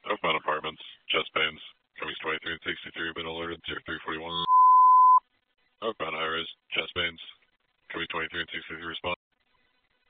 Oakmont Apartments, chest pains. Cummings 23 and 63 have been alerted. 0341. Oakmont High Rise, chest pains. Cummings 23 and 63 respond.